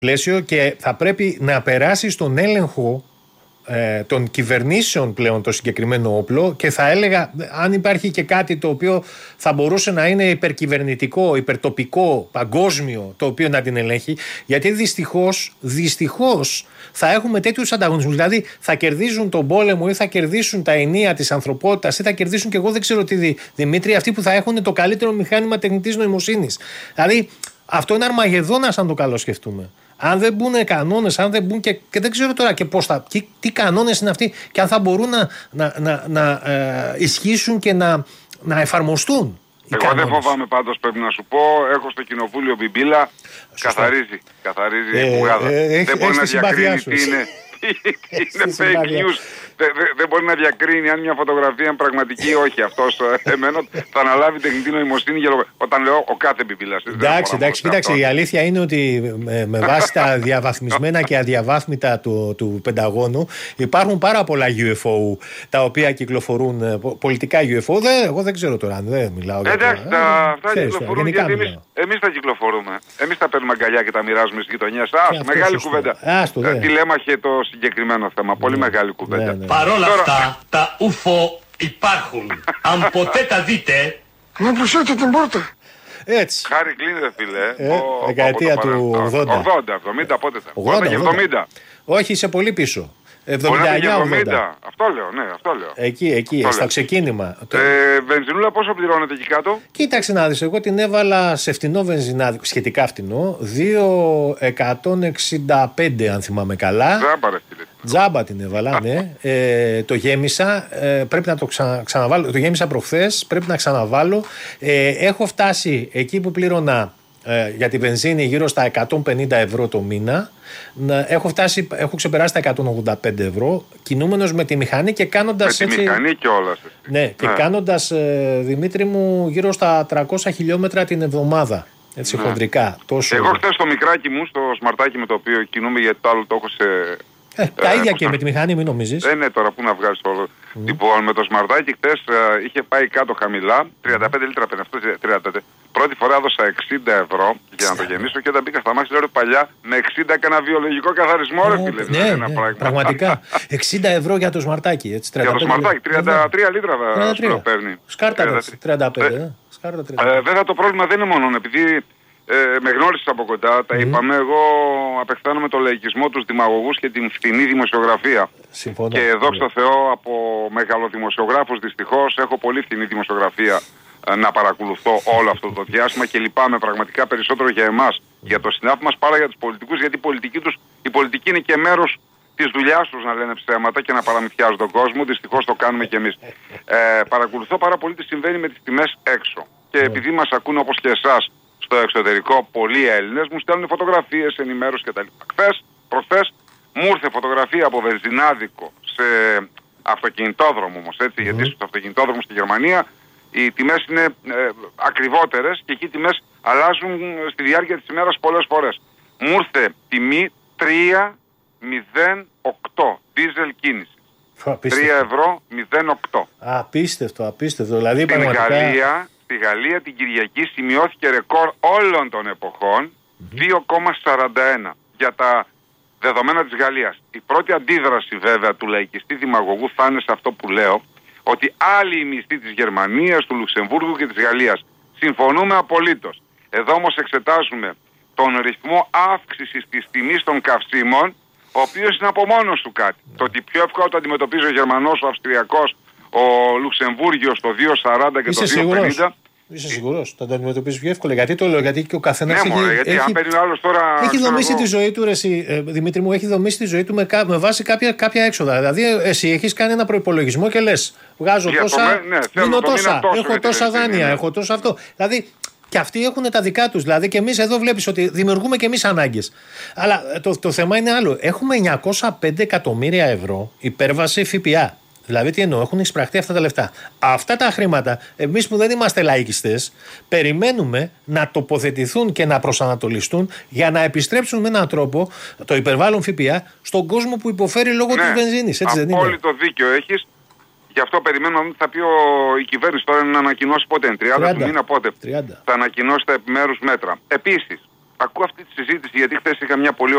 πλαίσιο και θα πρέπει να περάσει στον έλεγχο των κυβερνήσεων πλέον το συγκεκριμένο όπλο, και θα έλεγα αν υπάρχει και κάτι το οποίο θα μπορούσε να είναι υπερκυβερνητικό, υπερτοπικό, παγκόσμιο, το οποίο να την ελέγχει, γιατί δυστυχώς θα έχουμε τέτοιους ανταγωνισμούς. Δηλαδή θα κερδίζουν τον πόλεμο ή θα κερδίσουν τα ενία της ανθρωπότητας ή θα κερδίσουν, και εγώ δεν ξέρω τι, Δημήτρη, αυτοί που θα έχουν το καλύτερο μηχάνημα τεχνητής νοημοσύνης. Δηλαδή αυτό είναι αρμαγεδόνας αν το καλοσκεφτούμε. Αν δεν μπουν κανόνες, αν δεν μπουν και δεν ξέρω τώρα και πώς θα. Τι κανόνες είναι αυτοί και αν θα μπορούν να ισχύουν και να εφαρμοστούν. Εγώ δεν φοβάμαι πάντως, πρέπει να σου πω. Έχω στο κοινοβούλιο Μπιμπίλα. Καθαρίζει μπουγάδα. Δεν μπορεί να διακρίνει τι είναι fake news. Δεν μπορεί να διακρίνει αν μια φωτογραφία είναι πραγματική ή όχι. Αυτός εμένα θα αναλάβει τεχνητή νοημοσύνη όταν λέω ο κάθε Μπιμπίλας. Εντάξει, κοίταξε, η αλήθεια είναι ότι με βάση τα διαβαθμισμένα και αδιαβάθμιτα του Πενταγώνου υπάρχουν πάρα πολλά UFO τα οποία κυκλοφορούν, πολιτικά UFO. Εγώ δεν ξέρω τώρα, δεν μιλάω. Εντάξει, αυτά κυκλοφορούν γιατί εμείς τα κυκλοφορούμε. Εμείς τα παίρνουμε αγκαλιά και τα μοιράζουμε στις γειτονιές. Μεγάλη κουβέντα. Τηλέμαχε το συγκεκριμένο θέμα. Πολύ μεγάλη κουβέντα. Παρόλα αυτά, τα UFO υπάρχουν. Αν ποτέ τα δείτε, να προσέξετε την πόρτα. Έτσι. Χάρη κλείνεται, φίλε. Δεκαετία του 80. 80, 70, πότε θα. 80 και 70. Όχι, είσαι πολύ πίσω. 79-80. Αυτό λέω, ναι, αυτό λέω. Εκεί, στο ξεκίνημα. Βενζινούλα πόσο πληρώνετε εκεί κάτω? Κοίταξε να δεις, εγώ την έβαλα σε φτηνό βενζινάδικο, σχετικά φτηνό, 2,165 αν θυμάμαι καλά. Τζάμπα την έβαλα, ναι. Το γέμισα, πρέπει να το ξαναβάλω. Το γέμισα προχθές, πρέπει να ξαναβάλω. Έχω φτάσει εκεί που πλήρωνα για τη βενζίνη γύρω στα 150 ευρώ το μήνα. Έχω ξεπεράσει τα 185 ευρώ, κινούμενος με τη μηχανή και κάνοντας. Με τη μηχανή κιόλας. Ναι, και κάνοντας, Δημήτρη μου, γύρω στα 300 χιλιόμετρα την εβδομάδα. Έτσι, χοντρικά. Εγώ χθες στο μικράκι μου, στο σμαρτάκι με το οποίο κινούμαι, γιατί το άλλο το έχω σε. Τα ίδια και με τη μηχανή, μην νομίζεις. Ναι, τώρα πού να βγάλεις όλο. Λοιπόν, με το σμαρτάκι χθες είχε πάει κάτω χαμηλά, 35 λίτρα πέντε, αυτό 35. Πρώτη φορά έδωσα 60 ευρώ για να το γεμίσω και όταν μπήκα στα μάξι, λέω παλιά, με 60 έκανα βιολογικό καθαρισμό, ρε φίλε. Ναι, πραγματικά. 60 ευρώ για το σμαρτάκι, έτσι. Για το σμαρτάκι, 33 λίτρα θα παίρνει. Σκάρτα 35. Βέβαια το πρόβλημα δεν είναι μόνο επειδή με γνώρισες από κοντά, τα είπαμε, εγώ απεχθάνομαι το λαϊκισμό, τους δημαγωγούς και την φθηνή δημοσιογραφία. Συμφωνώ. Και δόξα τω Θεώ από μεγαλοδημοσιογράφους δυστυχώς έχω πολύ φθηνή δημοσιογραφία να παρακολουθώ όλο αυτό το διάστημα και λυπάμαι πραγματικά περισσότερο για εμάς, για το συνάφη μας, παρά για τους πολιτικούς, γιατί η πολιτική είναι και μέρος της δουλειάς τους να λένε ψέματα και να παραμυθιάζουν τον κόσμο. Δυστυχώς το κάνουμε κι εμείς. Παρακολουθώ πάρα πολύ τι συμβαίνει με τις τιμές έξω. Και επειδή μας ακούνε όπως και εσάς στο εξωτερικό πολλοί Έλληνες, μου στέλνουν φωτογραφίες, ενημέρωση κτλ. Προχθές μου ήρθε φωτογραφία από βενζινάδικο σε αυτοκινητόδρομο όμως, έτσι, γιατί στους αυτοκινητόδρομους στη Γερμανία οι τιμές είναι ακριβότερες και εκεί οι τιμές αλλάζουν στη διάρκεια της ημέρας πολλές φορές. Μου ήρθε τιμή 3,08 δίζελ κίνηση. 3 ευρώ 0,8. Απίστευτο. Δηλαδή, Στη Γαλλία την Κυριακή σημειώθηκε ρεκόρ όλων των εποχών 2,41 για τα δεδομένα της Γαλλίας. Η πρώτη αντίδραση βέβαια του λαϊκιστή δημαγωγού θα είναι σε αυτό που λέω, ότι άλλοι οι μισθοί της Γερμανίας, του Λουξεμβούργου και της Γαλλίας. Συμφωνούμε απολύτως. Εδώ όμως εξετάζουμε τον ρυθμό αύξησης της τιμής των καυσίμων, ο οποίος είναι από μόνος του κάτι. Το ότι πιο εύκολα το αντιμετωπίζει ο Γερμανός, ο Αυστριακός, ο Λουξεμβούργιος το 2,40 και το 2,50. Είσαι σίγουρος, θα το αντιμετωπίσεις πιο εύκολα? Γιατί το λέω, γιατί και ο καθένας έχει δομήσει τη ζωή του, Δημήτρη μου, έχει δομήσει τη ζωή του με βάση κάποια έξοδα. Δηλαδή, εσύ έχεις κάνει ένα προϋπολογισμό και λες, βγάζω τόσα, δίνω τόσα, έχω τόσα δάνεια, έχω τόσο αυτό. Δηλαδή, και αυτοί έχουν τα δικά τους. Δηλαδή, και εμείς εδώ βλέπεις ότι δημιουργούμε και εμείς ανάγκες. Αλλά το θέμα είναι άλλο. Έχουμε 905 εκατομμύρια ευρώ υπέρβαση ΦΠΑ. Δηλαδή, τι εννοώ, έχουν εισπραχτεί αυτά τα λεφτά. Αυτά τα χρήματα, εμείς που δεν είμαστε λαϊκιστές, περιμένουμε να τοποθετηθούν και να προσανατολιστούν για να επιστρέψουν με έναν τρόπο το υπερβάλλον ΦΠΑ στον κόσμο που υποφέρει λόγω της βενζίνης. Έτσι δεν είναι? Απόλυτο δίκιο έχεις. Γι' αυτό περιμένουμε να δούμε τι θα πει η κυβέρνηση τώρα, να ανακοινώσει πότε είναι. 30 του μήνα πότε 30. θα ανακοινώσει τα επιμέρους μέτρα. Επίσης, ακούω αυτή τη συζήτηση γιατί χθες είχα μια πολύ